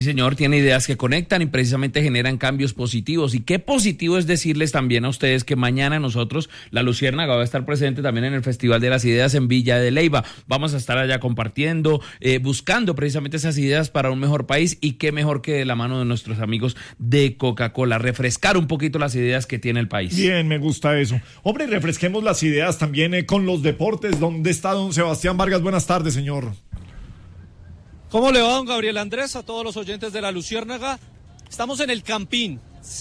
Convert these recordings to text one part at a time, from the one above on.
Señor, tiene ideas que conectan y precisamente generan cambios positivos. Y qué positivo es decirles también a ustedes que mañana nosotros, la Luciérnaga va a estar presente también en el Festival de las Ideas en Villa de Leyva. Vamos a estar allá compartiendo, buscando precisamente esas ideas para un mejor país, y qué mejor que de la mano de nuestros amigos de Coca-Cola, refrescar un poquito las ideas que tiene el país. Bien, me gusta eso. Hombre, refresquemos las ideas también con los deportes. ¿Dónde está don Sebastián Vargas? Buenas tardes, señor. ¿Cómo le va, don Gabriel Andrés, a todos los oyentes de la Luciérnaga? Estamos en el Campín.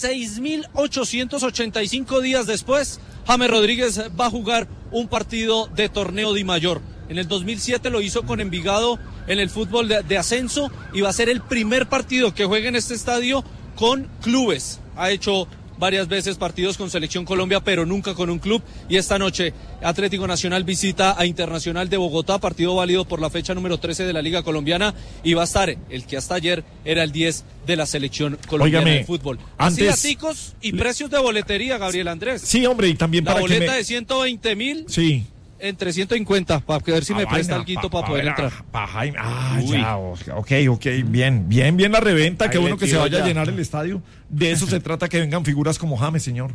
6.885 días después, James Rodríguez va a jugar un partido de torneo Di Mayor. En el 2007 lo hizo con Envigado en el fútbol de ascenso, y va a ser el primer partido que juegue en este estadio con clubes. Ha hecho varias veces partidos con Selección Colombia, pero nunca con un club, y esta noche Atlético Nacional visita a Internacional de Bogotá, partido válido por la fecha número 13 de la Liga Colombiana, y va a estar el que hasta ayer era el 10 de la Selección Colombiana de fútbol. Así aticos y precios de boletería, Gabriel Andrés. Sí, hombre, y también la para boleta de 120.000. Sí. En 350, para ver si me presta alguito para poder entrar. Ya, ok, bien la reventa, qué bueno que se vaya a llenar el estadio. De eso se trata, que vengan figuras como James, señor.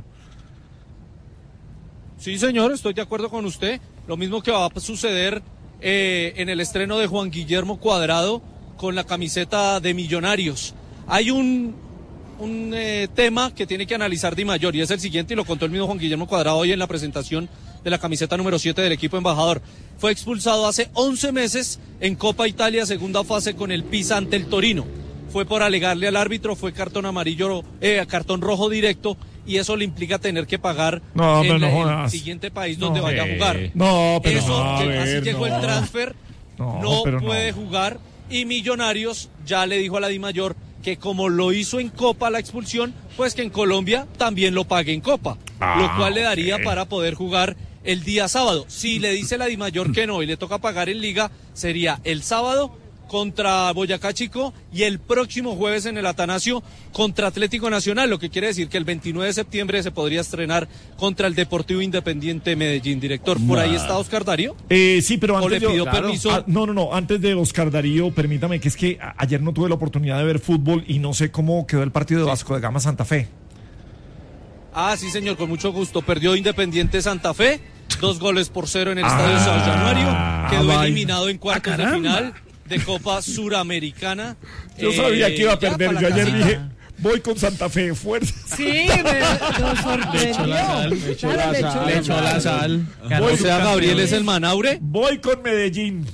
Sí, señor, estoy de acuerdo con usted. Lo mismo que va a suceder en el estreno de Juan Guillermo Cuadrado con la camiseta de Millonarios. Hay un tema que tiene que analizar Di Mayor, y es el siguiente, y lo contó el mismo Juan Guillermo Cuadrado hoy en la presentación de la camiseta número 7 del equipo embajador. Fue expulsado hace 11 meses en Copa Italia, segunda fase con el Pisa ante el Torino. Fue por alegarle al árbitro, fue cartón rojo directo, y eso le implica tener que pagar en el siguiente país donde vaya a jugar. Así llegó el transfer, no puede jugar, y Millonarios ya le dijo a la Di Mayor que como lo hizo en Copa la expulsión, pues que en Colombia también lo pague en Copa, lo cual le daría para poder jugar el día sábado. Si le dice la Di Mayor que no y le toca pagar en Liga, sería el sábado contra Boyacá Chico y el próximo jueves en el Atanasio contra Atlético Nacional, lo que quiere decir que el 29 de septiembre se podría estrenar contra el Deportivo Independiente Medellín. Director, ¿por ahí está Oscar Darío? Sí, pero antes le pidió permiso. Antes de Oscar Darío, permítame, que es que ayer no tuve la oportunidad de ver fútbol y no sé cómo quedó el partido de Vasco de Gama Santa Fe. Sí, señor, con mucho gusto. Perdió Independiente Santa Fe, 2-0 en el Estadio San Januario. Quedó eliminado en cuartos de final de Copa Suramericana. Yo sabía que iba a perder. Yo ayer dije, voy con Santa Fe, fuerza. Sí, me sorprendió. Le echó la sal. O sea, Gabriel es el Manaure. Voy con Medellín.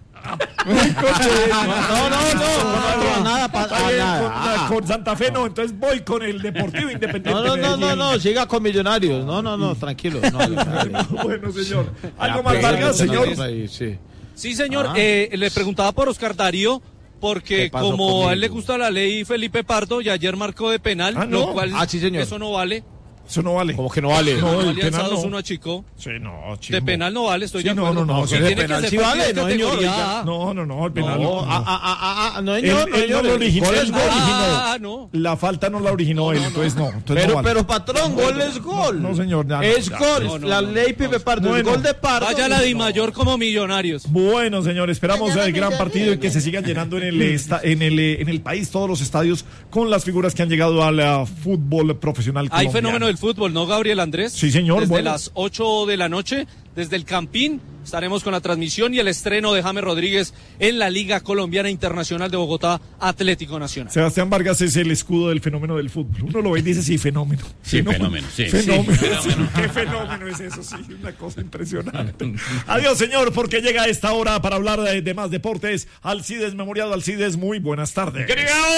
Con Santa Fe no, entonces voy con el Deportivo Independiente. No, siga con Millonarios. No, tranquilo. Bueno, señor. ¿Algo más, Vargas, señor? Sí, señor. Le preguntaba por Oscar Darío, porque como a él le gusta la ley Felipe Pardo, y ayer marcó de penal, lo cual sí, señor. eso no vale. Eso no vale. ¿Cómo que no vale? No, el Alianza penal no. 2-1 a Chico. Sí, no, chico. De penal no vale, estoy de acuerdo. No, si de tiene penal que sí vale, no, señor. No, el penal no. Él no lo originó. No. La falta no la originó él, entonces no. Pero patrón, gol es gol. No, señor. Es gol. La ley Pipe Pardo, el gol de Pardo. Vaya la Di Mayor como Millonarios. Bueno, señor, esperamos el gran partido y que se sigan llenando en el país todos los estadios con las figuras que han llegado al fútbol profesional colombiano. Hay fenómeno del fútbol, ¿no, Gabriel Andrés? Sí, señor. Desde las 8 de la noche, desde el Campín, estaremos con la transmisión y el estreno de James Rodríguez en la Liga Colombiana Internacional de Bogotá, Atlético Nacional. Sebastián Vargas es el escudo del fenómeno del fútbol. Uno lo ve y dice, sí, fenómeno. Sí, fenómeno. Sí, qué fenómeno es eso, sí, una cosa impresionante. Adiós, señor, porque llega a esta hora para hablar de más deportes. Alcides Memoriado. Alcides, muy buenas tardes.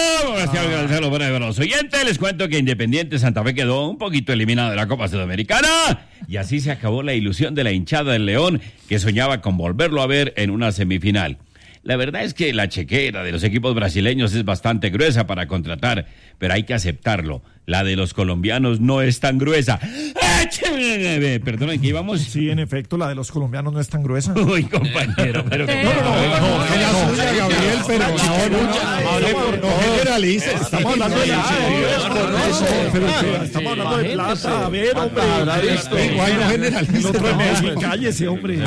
Los oyentes, les cuento que Independiente Santa Fe quedó un poquito eliminado de la Copa Sudamericana, y así se acabó la ilusión de la hinchada del León, que soñaba con volverlo a ver en una semifinal. La verdad es que la chequera de los equipos brasileños es bastante gruesa para contratar, pero hay que aceptarlo. La de los colombianos no es tan gruesa. Perdonen, ¿qué íbamos? Sí, en efecto, la de los colombianos no es tan gruesa. Uy, compañero, pero que Gabriel, pero no generalice. Estamos hablando de plata. A ver, hombre. No generalice. El otro de cállese, hombre.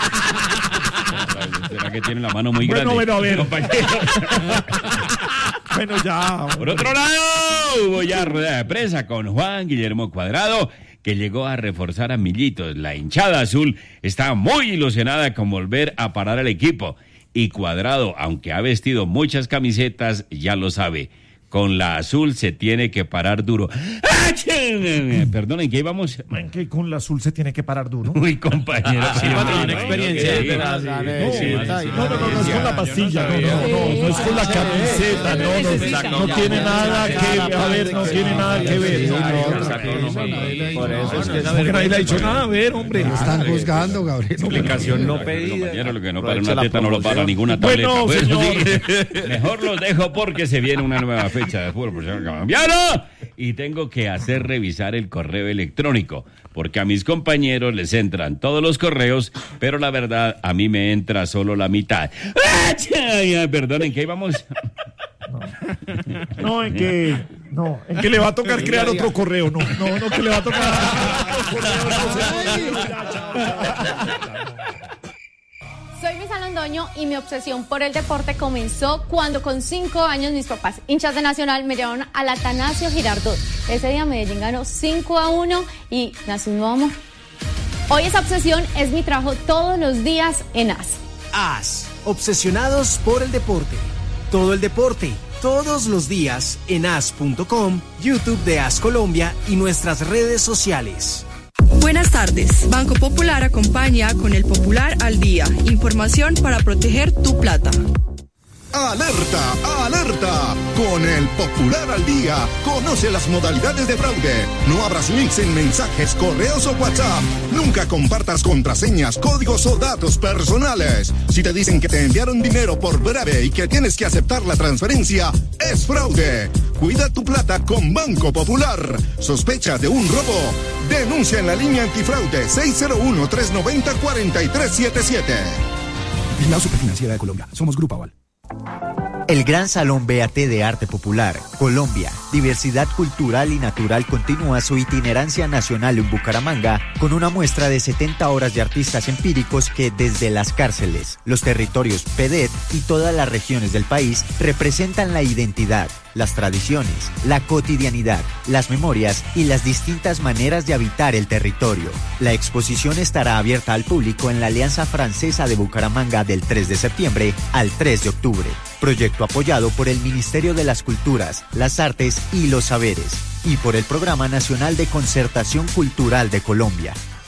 ¿Será que tiene la mano muy grande? Bueno, a ver. Bueno, ya. Por otro lado, hubo ya rueda de prensa con Juan Guillermo Cuadrado, que llegó a reforzar a Millitos. La hinchada azul está muy ilusionada con volver a parar al equipo. Y Cuadrado, aunque ha vestido muchas camisetas, ya lo sabe. Con la azul se tiene que parar duro. Perdón, ¿en qué íbamos? En que con la azul se tiene que parar duro. Uy, compañero. Sí, tiene experiencia. No es con la pastilla, no es con la camiseta, no tiene nada que ver, no tiene nada que ver. Por eso es que Porque nadie le ha dicho nada, a ver, hombre. Están juzgando, Gabriel. explicación no pedida. Compañero, lo que no para una teta no lo para ninguna tableta. Bueno, Pues, señor. sí, mejor los dejo porque se viene una nueva fecha de fútbol profesional colombiano y tengo que hacer revisar el correo electrónico porque a mis compañeros les entran todos los correos, pero la verdad a mí me entra solo la mitad. Perdón, ¿en qué íbamos? En que le va a tocar crear otro correo, no, que le va a tocar Soy Luisa Londoño y mi obsesión por el deporte comenzó cuando con 5 años mis papás, hinchas de Nacional, me llevaron al Atanasio Girardot. Ese día Medellín ganó 5-1 y nació un nuevo amor. Hoy esa obsesión es mi trabajo todos los días en AS. AS, obsesionados por el deporte. Todo el deporte, todos los días en as.com, YouTube de AS Colombia y nuestras redes sociales. Buenas tardes. Banco Popular acompaña con el Popular al Día. Información para proteger tu plata. ¡Alerta! ¡Alerta! Con el Popular al Día, conoce las modalidades de fraude. No abras links en mensajes, correos o WhatsApp. Nunca compartas contraseñas, códigos o datos personales. Si te dicen que te enviaron dinero por breve y que tienes que aceptar la transferencia, es fraude. Cuida tu plata con Banco Popular. ¿Sospecha de un robo? Denuncia en la línea antifraude 601-390-4377. La Superfinanciera de Colombia. Somos Grupo Aval. El Gran Salón BAT de Arte Popular, Colombia, Diversidad Cultural y Natural continúa su itinerancia nacional en Bucaramanga con una muestra de 70 horas de artistas empíricos que desde las cárceles, los territorios PEDET y todas las regiones del país representan la identidad, las tradiciones, la cotidianidad, las memorias y las distintas maneras de habitar el territorio. La exposición estará abierta al público en la Alianza Francesa de Bucaramanga del 3 de septiembre al 3 de octubre. Proyecto apoyado por el Ministerio de las Culturas, las Artes y los Saberes y por el Programa Nacional de Concertación Cultural de Colombia.